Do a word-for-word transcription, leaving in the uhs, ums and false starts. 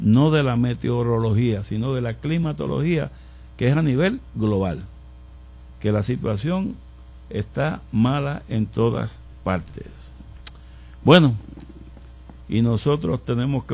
no de la meteorología, sino de la climatología, que es a nivel global, que la situación está mala en todas partes. Bueno, y nosotros tenemos que